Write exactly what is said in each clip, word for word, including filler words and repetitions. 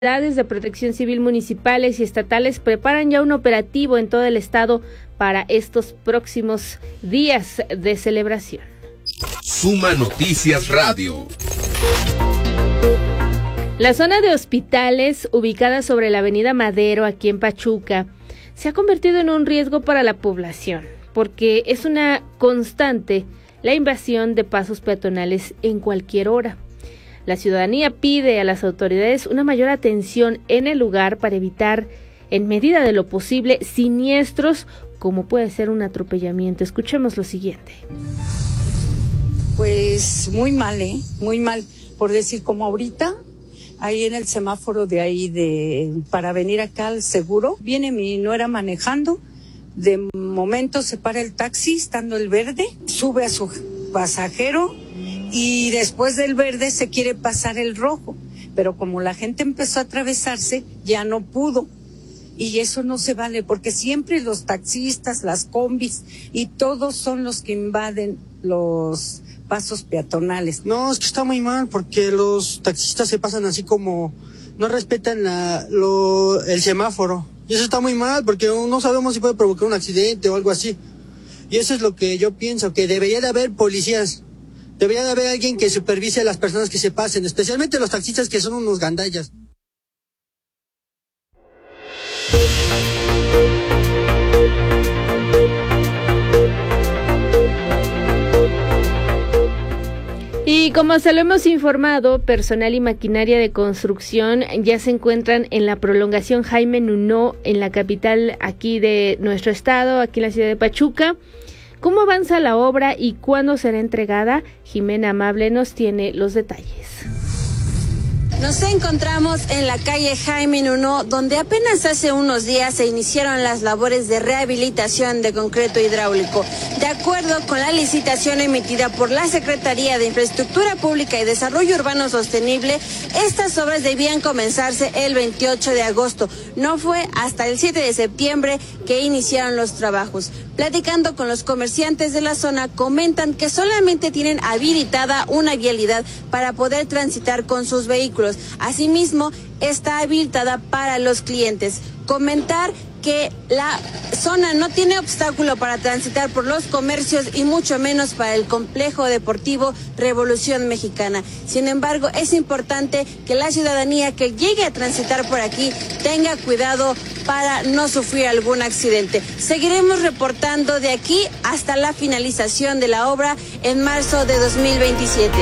Autoridades de protección civil municipales y estatales preparan ya un operativo en todo el estado para estos próximos días de celebración. Suma Noticias Radio. La zona de hospitales, ubicada sobre la avenida Madero, aquí en Pachuca, se ha convertido en un riesgo para la población, porque es una constante la invasión de pasos peatonales en cualquier hora. La ciudadanía pide a las autoridades una mayor atención en el lugar para evitar, en medida de lo posible, siniestros como puede ser un atropellamiento. Escuchemos lo siguiente. Pues muy mal, ¿eh? Muy mal. Por decir, como ahorita, ahí en el semáforo de ahí de para venir acá al seguro, viene mi nuera manejando, de momento se para el taxi, estando el verde, sube a su pasajero, y después del verde se quiere pasar el rojo, pero como la gente empezó a atravesarse, ya no pudo. Y eso no se vale, porque siempre los taxistas, las combis y todos son los que invaden los pasos peatonales. No, es que está muy mal, porque los taxistas se pasan así como no respetan la, lo, el semáforo. Y eso está muy mal, porque no sabemos si puede provocar un accidente o algo así. Y eso es lo que yo pienso, que debería de haber policías. Debería de haber alguien que supervise a las personas que se pasen, especialmente los taxistas, que son unos gandallas. Y como se lo hemos informado, personal y maquinaria de construcción ya se encuentran en la prolongación Jaime Nuno, en la capital aquí de nuestro estado, aquí en la ciudad de Pachuca. ¿Cómo avanza la obra y cuándo será entregada? Jimena Amable nos tiene los detalles. Nos encontramos en la calle Jaime Nuno, donde apenas hace unos días se iniciaron las labores de rehabilitación de concreto hidráulico. De acuerdo con la licitación emitida por la Secretaría de Infraestructura Pública y Desarrollo Urbano Sostenible, estas obras debían comenzarse el veintiocho de agosto. No fue hasta el siete de septiembre que iniciaron los trabajos. Platicando con los comerciantes de la zona, comentan que solamente tienen habilitada una vialidad para poder transitar con sus vehículos. Asimismo, está habilitada para los clientes. Comentar que la zona no tiene obstáculo para transitar por los comercios y mucho menos para el complejo deportivo Revolución Mexicana. Sin embargo, es importante que la ciudadanía que llegue a transitar por aquí tenga cuidado para no sufrir algún accidente. Seguiremos reportando de aquí hasta la finalización de la obra en marzo de dos mil veintisiete.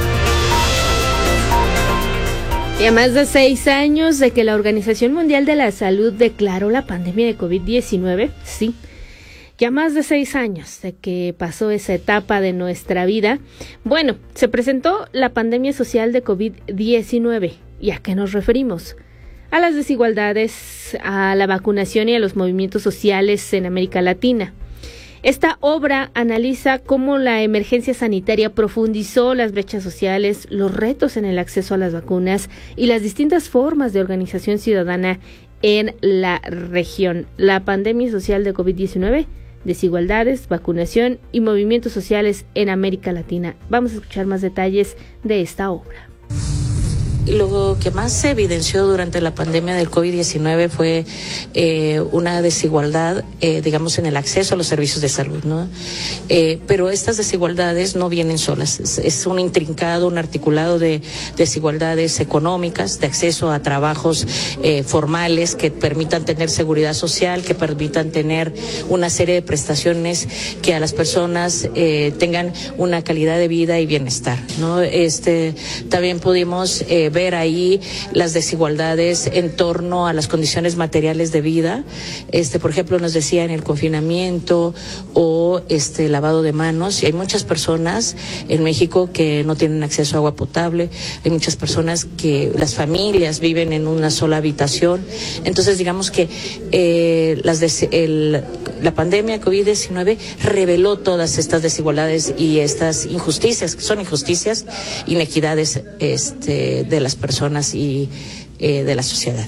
Y a más de seis años de que la Organización Mundial de la Salud declaró la pandemia de COVID diecinueve, sí, ya más de seis años de que pasó esa etapa de nuestra vida, bueno, se presentó la pandemia social de COVID diecinueve. ¿Y a qué nos referimos? A las desigualdades, a la vacunación y a los movimientos sociales en América Latina. Esta obra analiza cómo la emergencia sanitaria profundizó las brechas sociales, los retos en el acceso a las vacunas y las distintas formas de organización ciudadana en la región. La pandemia social de COVID diecinueve, desigualdades, vacunación y movimientos sociales en América Latina. Vamos a escuchar más detalles de esta obra. Lo que más se evidenció durante la pandemia del COVID diecinueve fue eh, una desigualdad, eh, digamos, en el acceso a los servicios de salud, ¿no? Eh, pero estas desigualdades no vienen solas, es, es un intrincado, un articulado de desigualdades económicas, de acceso a trabajos eh, formales que permitan tener seguridad social, que permitan tener una serie de prestaciones que a las personas eh, tengan una calidad de vida y bienestar, ¿no? Este, también pudimos eh, ver ver ahí las desigualdades en torno a las condiciones materiales de vida. Este, por ejemplo, nos decía en el confinamiento o este lavado de manos, y hay muchas personas en México que no tienen acceso a agua potable, hay muchas personas que las familias viven en una sola habitación. Entonces, digamos que eh, las des- el, la pandemia COVID diecinueve reveló todas estas desigualdades y estas injusticias, que son injusticias, inequidades este, de las personas y eh, de la sociedad.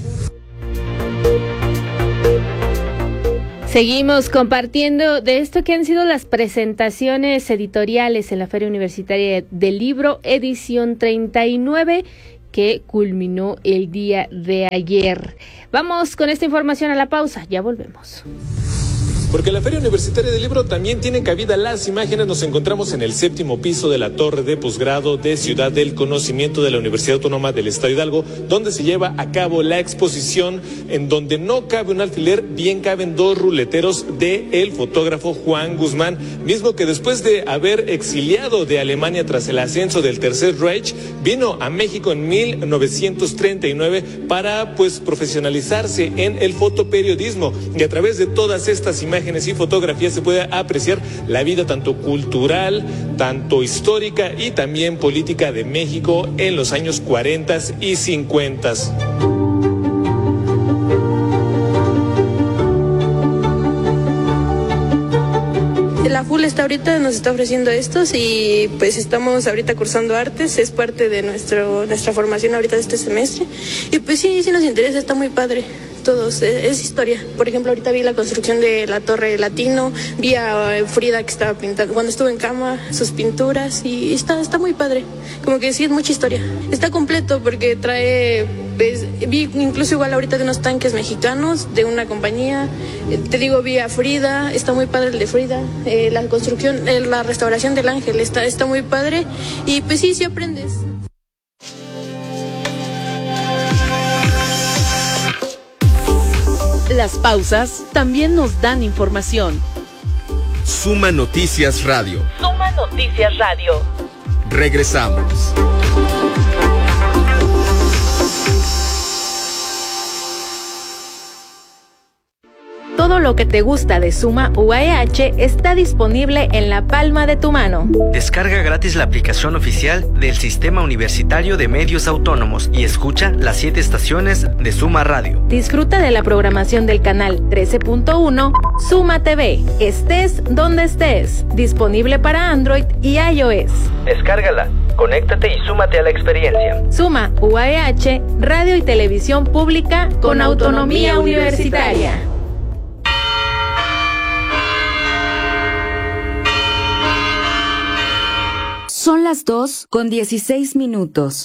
Seguimos compartiendo de esto que han sido las presentaciones editoriales en la Feria Universitaria del Libro, edición treinta y nueve, que culminó el día de ayer. Vamos con esta información a la pausa, ya volvemos. Porque en la Feria Universitaria del Libro también tienen cabida las imágenes. Nos encontramos en el séptimo piso de la Torre de Posgrado de Ciudad del Conocimiento de la Universidad Autónoma del Estado de Hidalgo, donde se lleva a cabo la exposición en donde no cabe un alfiler, bien caben dos ruleteros de el fotógrafo Juan Guzmán, mismo que después de haber exiliado de Alemania tras el ascenso del Tercer Reich, vino a México en mil novecientos treinta y nueve para pues profesionalizarse en el fotoperiodismo, y a través de todas estas imágenes y fotografías se puede apreciar la vida tanto cultural, tanto histórica y también política de México en los años cuarenta y cincuenta. La F U L está ahorita, nos está ofreciendo estos y pues estamos ahorita cursando artes, es parte de nuestro nuestra formación ahorita de este semestre y pues sí, sí nos interesa, está muy padre. Todos, es, es historia. Por ejemplo, ahorita vi la construcción de la Torre Latino, vi a Frida que estaba pintando, cuando estuvo en cama, sus pinturas, y está, está muy padre. Como que sí, es mucha historia. Está completo porque trae, pues, vi incluso igual ahorita de unos tanques mexicanos, de una compañía, eh, te digo, vi a Frida, está muy padre el de Frida, eh, la construcción, eh, la restauración del ángel, está, está muy padre, y pues sí, sí aprendes. Las pausas también nos dan información. Suma Noticias Radio. Suma Noticias Radio. Regresamos. Todo lo que te gusta de Suma U A E H está disponible en la palma de tu mano. Descarga gratis la aplicación oficial del Sistema Universitario de Medios Autónomos y escucha las siete estaciones de Suma Radio. Disfruta de la programación del canal trece punto uno Suma T V. Estés donde estés. Disponible para Android y iOS. Descárgala, conéctate y súmate a la experiencia. Suma U A E H, radio y televisión pública con, con autonomía, autonomía universitaria. universitaria. Son las dos con dieciséis minutos.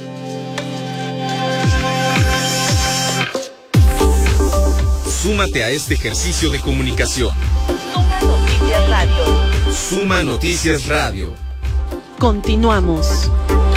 Súmate a este ejercicio de comunicación. Suma Noticias Radio. Suma Noticias Radio. Continuamos.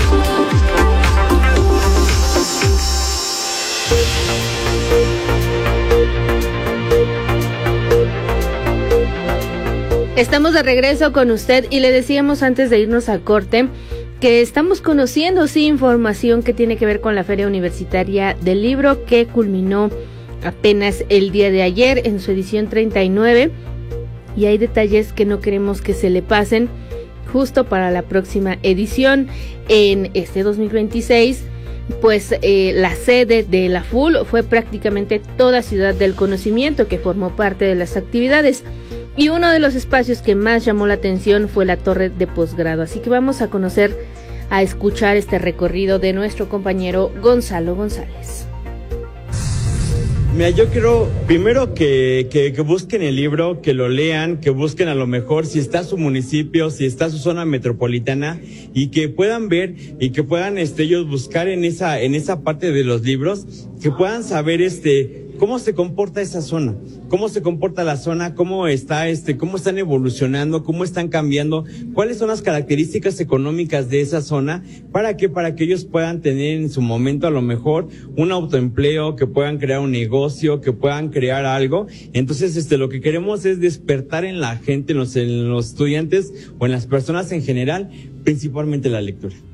Estamos de regreso con usted y le decíamos antes de irnos a corte que estamos conociendo sí información que tiene que ver con la Feria Universitaria del Libro que culminó apenas el día de ayer en su edición treinta y nueve y hay detalles que no queremos que se le pasen justo para la próxima edición en este dos mil veintiséis. Pues eh, la sede de la F U L fue prácticamente toda Ciudad del Conocimiento que formó parte de las actividades. Y uno de los espacios que más llamó la atención fue la Torre de Posgrado. Así que vamos a conocer, a escuchar este recorrido de nuestro compañero Gonzalo González. Mira, yo quiero primero que, que, que busquen el libro, que lo lean, que busquen a lo mejor si está su municipio, si está su zona metropolitana y que puedan ver y que puedan este, ellos buscar en esa, en esa parte de los libros, que puedan saber este cómo se comporta esa zona, cómo se comporta la zona, cómo está este, cómo están evolucionando, cómo están cambiando, cuáles son las características económicas de esa zona, para que, para que ellos puedan tener en su momento a lo mejor un autoempleo, que puedan crear un negocio, que puedan crear algo. Entonces, este, lo que queremos es despertar en la gente, en los, en los estudiantes o en las personas en general, principalmente la lectura.